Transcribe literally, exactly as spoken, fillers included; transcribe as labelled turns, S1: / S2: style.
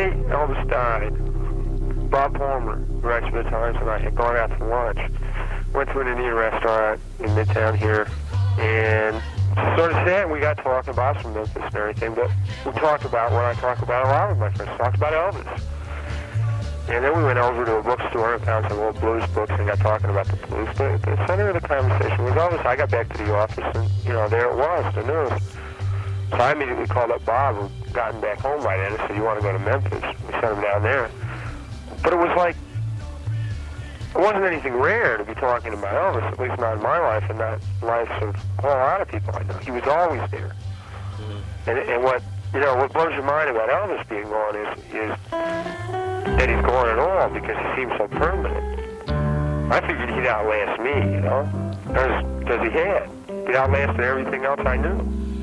S1: day Elvis died, Bob Palmer, who writes for the Times, and I had gone out to lunch. Went to an Indian restaurant in Midtown here, and sort of sat and we got talking about some Memphis and everything, but we talked about what I talk about a lot with my friends, talked about Elvis. And then we went over to a bookstore and found some old blues books and got talking about the blues. But the center of the conversation was Elvis. I got back to the office and, you know, there it was, the news. So I immediately called up Bob, who'd gotten back home by then, and said, you want to go to Memphis? We sent him down there. But it was like, it wasn't anything rare to be talking about Elvis, at least not in my life and not lives of a whole lot of people I know. He was always there. Mm-hmm. And, and what, you know, what blows your mind about Elvis being gone is, is that he's gone at all because he seems so permanent. I figured he'd outlast me, you know, because he had. He outlasted everything else I knew.